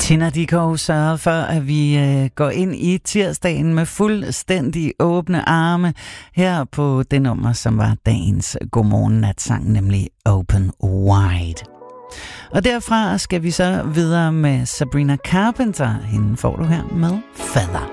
Tinadiko sørger for, at vi går ind i tirsdagen med fuldstændig åbne arme her på det nummer, som var dagens Godmorgen-natsang, nemlig Open Wide. Og derfra skal vi så videre med Sabrina Carpenter. Hende får du her med Feather.